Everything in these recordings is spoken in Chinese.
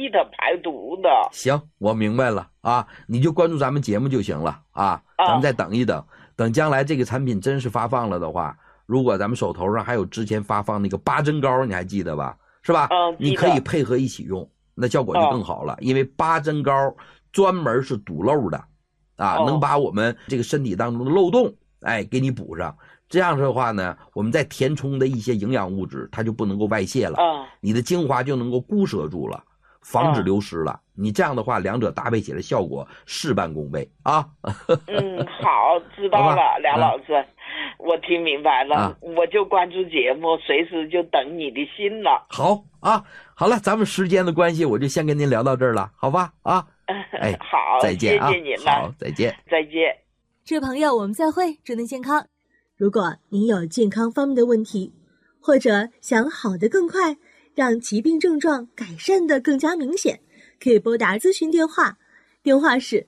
它排毒的。 行，我明白了啊，你就关注咱们节目就行了啊。咱们再等一等，等将来这个产品真是发放了的话，如果咱们手头上还有之前发放那个八珍膏，你还记得吧？是吧？你可以配合一起用，那效果就更好了。因为八珍膏专门是堵漏的啊，能把我们这个身体当中的漏洞给你补上。这样的话呢，我们在填充的一些营养物质它就不能够外泄了，你的精华就能够固摄住了，防止流失了。你这样的话，两者搭配起来效果事半功倍啊。 好，知道了，梁老师，我听明白了，我就关注节目，随时就等你的信了。 好啊，好了，咱们时间的关系，我就先跟您聊到这儿了，好吧？啊， 好， 再见啊， 谢谢您了， 好，再见， 再见。 这位朋友，我们再会，祝您健康。如果您有健康方面的问题，或者想好得更快，让疾病症状改善得更加明显，可以拨打咨询电话，电话是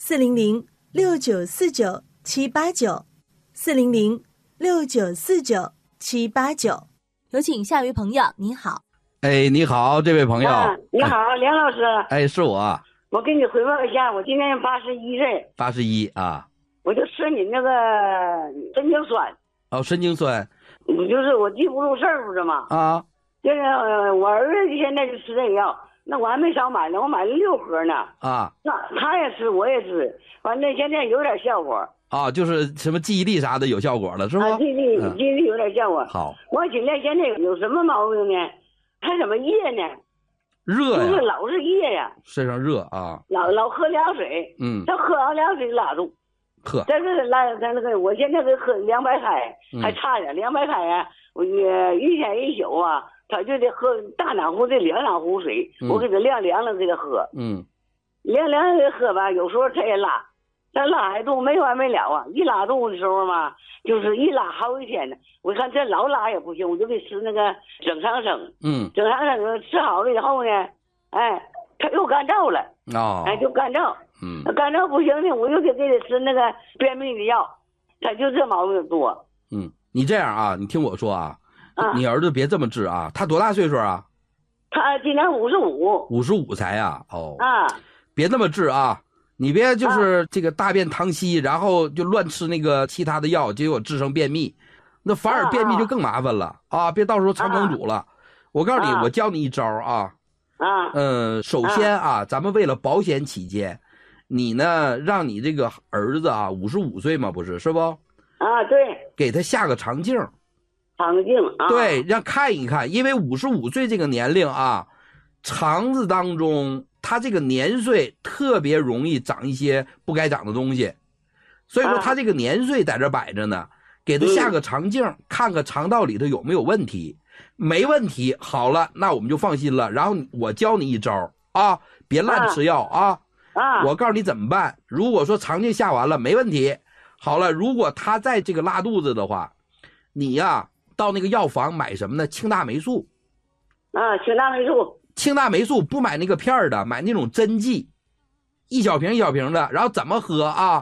400-6949-789，400-6949-789。有请下一位朋友，您好。 你好，这位朋友。 你好，梁老师。 是我。 我给你汇报一下，我今年81岁。 81啊。 我就吃你那个神经酸。 神经酸。 就是我记不住事儿，不是吗？ 啊。 这个我儿子现在就吃这个药，那我还没少买呢，我买了6盒呢。 啊。 那他也吃，我也吃，反正现在有点效果。 就是什么记忆力啥的有效果了，是吧？ 记忆力有点效果。 好。 我现在有什么毛病呢？还怎么热呢？ 热呀。 就是老是热呀。 身上热啊。 老喝凉水。他喝完凉水拉肚。这个我现在给喝200开，还差点200开啊！我一天一宿啊，他就得喝大暖壶的2暖壶水，我给他晾凉了给他喝。晾凉了给他喝吧，有时候他也拉，他拉一肚没完没了啊！一拉肚的时候嘛，就是一拉好几天呢。我看这老拉也不行，我就给吃那个整肠生。整肠生吃好了以后呢，他又干燥了。就干燥。干燥不行呢，我又得给他吃那个便秘的药，他就这毛病多。 你这样啊，你听我说啊，你儿子别这么治啊。他多大岁数啊？ 他今年55。 55才啊？别那么治啊！你别就是这个大便溏稀，然后就乱吃那个其他的药，结果治成便秘，那反而便秘就更麻烦了啊！别到时候肠梗阻了。我告诉你，我教你一招啊。首先啊，咱们为了保险起见，你呢让你这个儿子啊，55岁嘛，不是，是不？ 对。 给他下个肠镜。 肠镜啊。 对，让看一看，因为55岁这个年龄啊，肠子当中他这个年岁特别容易长一些不该长的东西，所以说他这个年岁在这摆着呢，给他下个肠镜，看看肠道里头有没有问题。没问题，好了，那我们就放心了。然后我教你一招啊，别乱吃药啊。我告诉你怎么办。如果说肠镜下完了没问题，好了，如果他在这个拉肚子的话，你呀到那个药房买什么呢？清大霉素。 清大霉素。 清大霉素不买那个片的，买那种针剂，一小瓶一小瓶的。然后怎么喝啊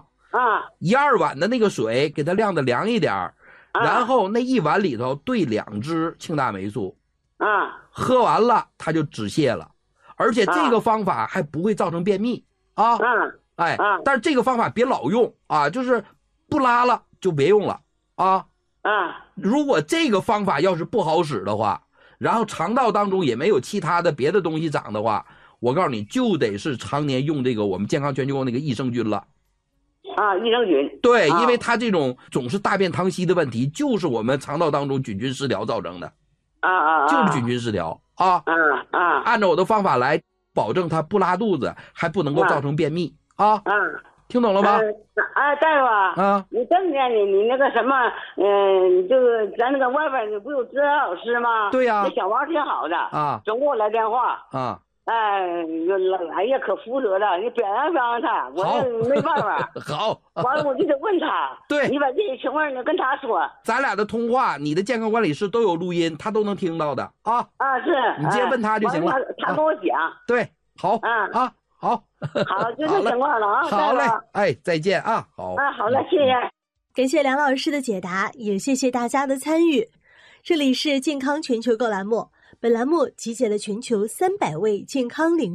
？1、2碗的那个水，给它晾得凉一点。然后那1碗里头兑2支清大霉素，喝完了它就止泻了，而且这个方法还不会造成便秘啊。但是这个方法别老用啊，就是不拉了就别用了啊。如果这个方法要是不好使的话，然后肠道当中也没有其他的别的东西长的话，我告诉你就得是常年用这个我们健康全球那个益生菌了。 益生菌。 对，因为它这种总是大便溏稀的问题，就是我们肠道当中菌群失调造成的。就是菌群失调啊。按照我的方法来，保证它不拉肚子，还不能够造成便秘啊。听懂了吗？ 大夫你正天你那个什么，就是咱那个外边你不有指导老师吗？ 对呀。 那小王挺好的总给我来电话哎呀，可负责了，你表扬表扬他，我也没办法。 好， 完了我就得问他。 对， 你把这些情况你跟他说。 咱俩的通话，你的健康管理师都有录音，他都能听到的啊。 是。 你直接问他就行了。 他跟我讲。 对，好。好。 好，就这情况了啊。 好嘞，再见啊。好。 好了，谢谢。 感谢梁老师的解答，也谢谢大家的参与。这里是健康全球购栏目。本栏目集结了全球300位健康领